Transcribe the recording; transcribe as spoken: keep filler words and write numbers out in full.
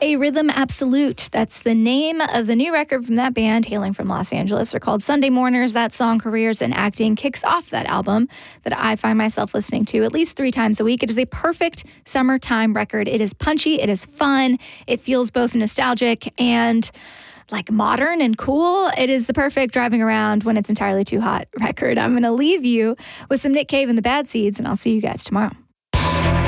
A Rhythm Absolute. That's the name of the new record from that band, hailing from Los Angeles. They're called Sunday Mourners. That song, Careers in Acting, kicks off that album that I find myself listening to at least three times a week. It is a perfect summertime record. It is punchy. It is fun. It feels both nostalgic and like modern and cool. It is the perfect driving around when it's entirely too hot record. I'm going to leave you with some Nick Cave and the Bad Seeds, and I'll see you guys tomorrow.